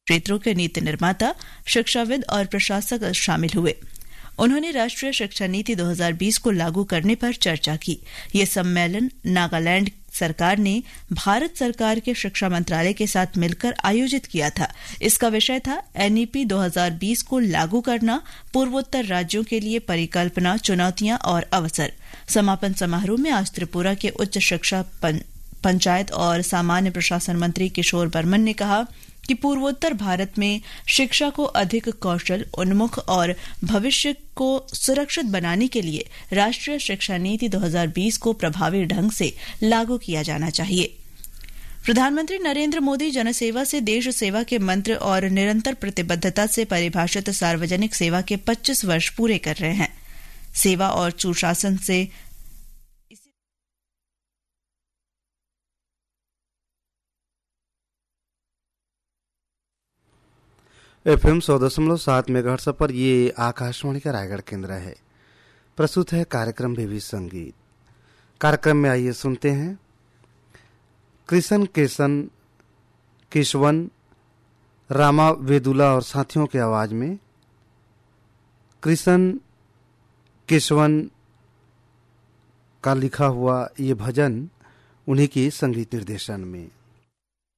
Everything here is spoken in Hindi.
क्षेत्रों के नीति निर्माता, शिक्षाविद और प्रशासक शामिल हुए। उन्होंने राष्ट्रीय शिक्षा नीति 2020 को लागू करने पर चर्चा की। ये सम्मेलन नागालैंड सरकार ने भारत सरकार के शिक्षा मंत्रालय के साथ मिलकर आयोजित किया था। इसका विषय था एनईपी 2020 को लागू करना, पूर्वोत्तर राज्यों के लिए परिकल्पना, चुनौतियां और अवसर। समापन समारोह में आज त्रिपुरा के उच्च शिक्षा, पंचायत और सामान्य प्रशासन मंत्री किशोर बर्मन ने कहा कि पूर्वोत्तर भारत में शिक्षा को अधिक कौशल उन्मुख और भविष्य को सुरक्षित बनाने के लिए राष्ट्रीय शिक्षा नीति 2020 को प्रभावी ढंग से लागू किया जाना चाहिए। प्रधानमंत्री नरेंद्र मोदी जनसेवा से देश सेवा के मंत्र और निरंतर प्रतिबद्धता से परिभाषित सार्वजनिक सेवा के 25 वर्ष पूरे कर रहे हैं। सेवा और सुशासन से FM 100.7 मेगाहर्ट्ज पर ये आकाशवाणी का रायगढ़ केंद्र है। प्रस्तुत है कार्यक्रम विविध संगीत। कार्यक्रम में आइए सुनते हैं कृष्ण केशवन, रामा वेदुला और साथियों की आवाज में कृष्ण केशवन का लिखा हुआ ये भजन उन्हीं की संगीत निर्देशन में।